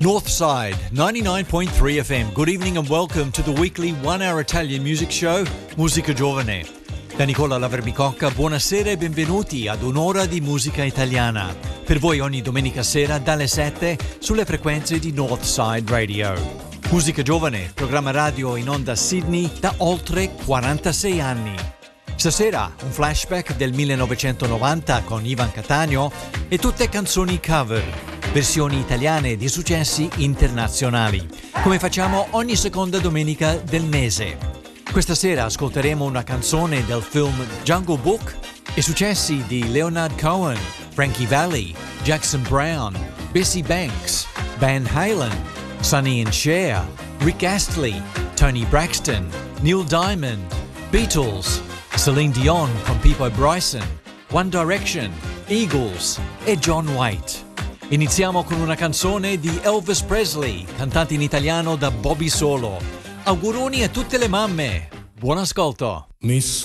Northside 99.3 FM. Good evening and welcome to the weekly 1-hour Italian music show Musica Giovane. Da Nicola Laverbicocca, buonasera e benvenuti ad un'ora di musica italiana. Per voi ogni domenica sera dalle 7 sulle frequenze di Northside Radio. Musica Giovane, programma radio in onda a Sydney da oltre 46 anni. Stasera un flashback del 1990 con Ivan Cattaneo e tutte canzoni cover. Versioni italiane di successi internazionali, come facciamo ogni seconda domenica del mese. Questa sera ascolteremo una canzone del film Jungle Book e successi di Leonard Cohen, Frankie Valli, Jackson Browne, Bessie Banks, Van Halen, Sonny and Cher, Rick Astley, Tony Braxton, Neil Diamond, Beatles, Celine Dion con Peabo Bryson, One Direction, Eagles e John White. Iniziamo con una canzone di Elvis Presley, cantata in italiano da Bobby Solo. Auguroni a tutte le mamme. Buon ascolto. Miss